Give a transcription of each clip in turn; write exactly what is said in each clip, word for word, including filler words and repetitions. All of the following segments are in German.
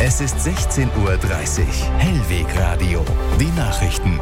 Es ist sechzehn Uhr dreißig. Hellweg Radio. Die Nachrichten.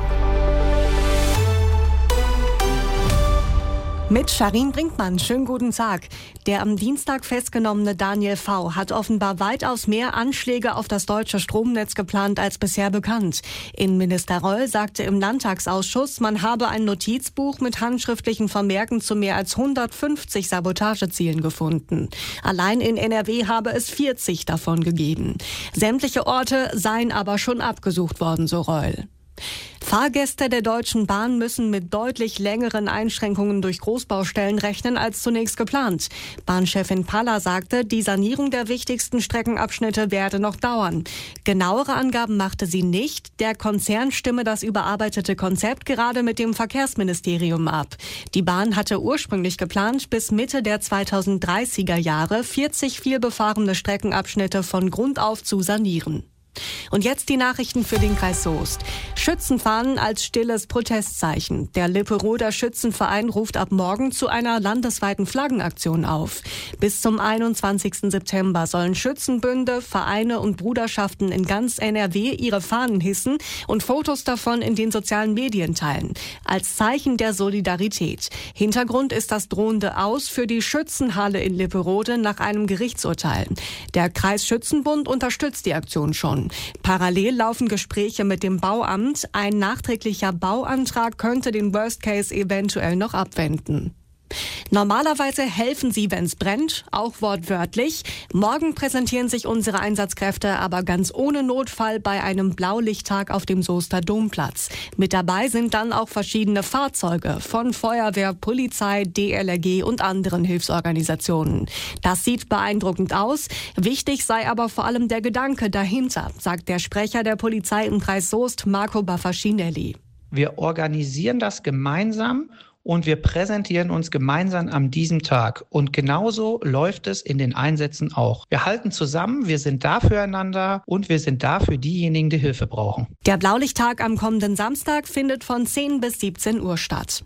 Mit Sharin Brinkmann. Schönen guten Tag. Der am Dienstag festgenommene Daniel V. hat offenbar weitaus mehr Anschläge auf das deutsche Stromnetz geplant als bisher bekannt. Innenminister Reul sagte im Landtagsausschuss, man habe ein Notizbuch mit handschriftlichen Vermerken zu mehr als hundertfünfzig Sabotagezielen gefunden. Allein in N R W habe es vierzig davon gegeben. Sämtliche Orte seien aber schon abgesucht worden, so Reul. Fahrgäste der Deutschen Bahn müssen mit deutlich längeren Einschränkungen durch Großbaustellen rechnen als zunächst geplant. Bahnchefin Paller sagte, die Sanierung der wichtigsten Streckenabschnitte werde noch dauern. Genauere Angaben machte sie nicht. Der Konzern stimme das überarbeitete Konzept gerade mit dem Verkehrsministerium ab. Die Bahn hatte ursprünglich geplant, bis Mitte der zweitausenddreißiger Jahre vierzig vielbefahrene Streckenabschnitte von Grund auf zu sanieren. Und jetzt die Nachrichten für den Kreis Soest. Schützenfahnen als stilles Protestzeichen. Der Lipperoder Schützenverein ruft ab morgen zu einer landesweiten Flaggenaktion auf. Bis zum einundzwanzigsten September sollen Schützenbünde, Vereine und Bruderschaften in ganz N R W ihre Fahnen hissen und Fotos davon in den sozialen Medien teilen. Als Zeichen der Solidarität. Hintergrund ist das drohende Aus für die Schützenhalle in Lipperode nach einem Gerichtsurteil. Der Kreisschützenbund unterstützt die Aktion schon. Parallel laufen Gespräche mit dem Bauamt. Ein nachträglicher Bauantrag könnte den Worst Case eventuell noch abwenden. Normalerweise helfen sie, wenn es brennt, auch wortwörtlich. Morgen präsentieren sich unsere Einsatzkräfte aber ganz ohne Notfall bei einem Blaulichttag auf dem Soester Domplatz. Mit dabei sind dann auch verschiedene Fahrzeuge von Feuerwehr, Polizei, D L R G und anderen Hilfsorganisationen. Das sieht beeindruckend aus. Wichtig sei aber vor allem der Gedanke dahinter, sagt der Sprecher der Polizei im Kreis Soest, Marco Baffacinelli. Wir organisieren das gemeinsam und wir präsentieren uns gemeinsam an diesem Tag. Und genauso läuft es in den Einsätzen auch. Wir halten zusammen, wir sind da füreinander und wir sind da für diejenigen, die Hilfe brauchen. Der Blaulichttag am kommenden Samstag findet von zehn bis siebzehn Uhr statt.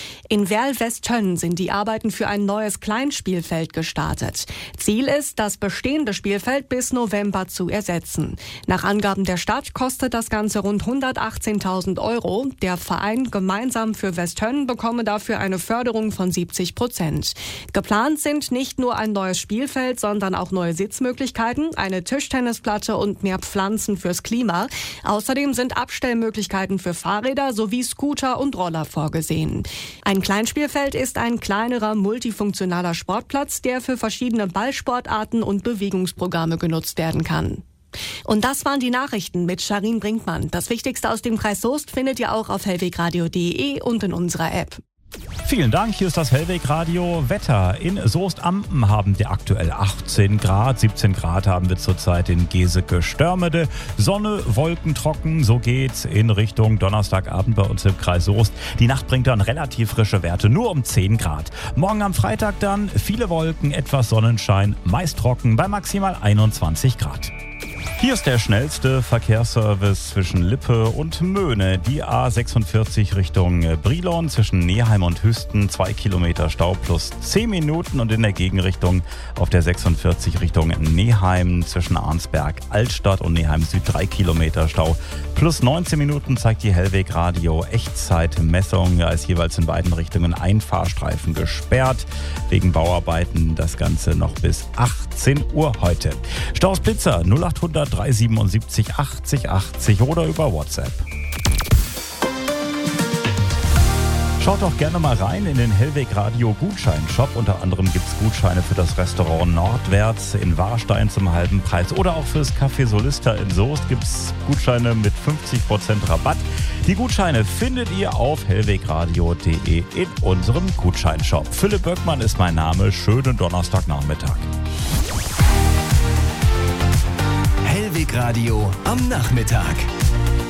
In Werl-Westtönn sind die Arbeiten für ein neues Kleinspielfeld gestartet. Ziel ist, das bestehende Spielfeld bis November zu ersetzen. Nach Angaben der Stadt kostet das Ganze rund hundertachtzehntausend Euro. Der Verein Gemeinsam für Westtönn bekomme dafür eine Förderung von siebzig Prozent. Geplant sind nicht nur ein neues Spielfeld, sondern auch neue Sitzmöglichkeiten, eine Tischtennisplatte und mehr Pflanzen fürs Klima. Außerdem sind Abstellmöglichkeiten für Fahrräder sowie Scooter und Roller vorgesehen. Ein Kleinspielfeld ist ein kleinerer, multifunktionaler Sportplatz, der für verschiedene Ballsportarten und Bewegungsprogramme genutzt werden kann. Und das waren die Nachrichten mit Sharin Brinkmann. Das Wichtigste aus dem Kreis Soest findet ihr auch auf hellwegradio punkt de und in unserer App. Vielen Dank, hier ist das Hellweg-Radio. Wetter. In Soest-Ampen haben wir aktuell achtzehn Grad, siebzehn Grad haben wir zurzeit in Geseke-Störmede. Sonne, Wolken, trocken, so geht's in Richtung Donnerstagabend bei uns im Kreis Soest. Die Nacht bringt dann relativ frische Werte, nur um zehn Grad. Morgen am Freitag dann viele Wolken, etwas Sonnenschein, meist trocken bei maximal einundzwanzig Grad. Hier ist der schnellste Verkehrsservice zwischen Lippe und Möhne. Die A sechsundvierzig Richtung Brilon zwischen Neheim und Hüsten. Zwei Kilometer Stau plus zehn Minuten. Und in der Gegenrichtung auf der sechsundvierzig Richtung Neheim zwischen Arnsberg, Altstadt und Neheim Süd. Drei Kilometer Stau plus neunzehn Minuten zeigt die Hellweg Radio Echtzeitmessung. Da ist jeweils in beiden Richtungen ein Fahrstreifen gesperrt. Wegen Bauarbeiten das Ganze noch bis achtzehn Uhr heute. Staus Blitzer null achthundert drei siebenundsiebzig achtzig achtzig oder über WhatsApp. Schaut doch gerne mal rein in den Hellweg Radio Gutschein-Shop. Unter anderem gibt es Gutscheine für das Restaurant Nordwärts in Warstein zum halben Preis. Oder auch fürs Café Solista in Soest gibt es Gutscheine mit fünfzig Prozent Rabatt. Die Gutscheine findet ihr auf hellwegradio punkt de in unserem Gutscheinshop. Philipp Böckmann ist mein Name. Schönen Donnerstagnachmittag. Hellweg Radio am Nachmittag.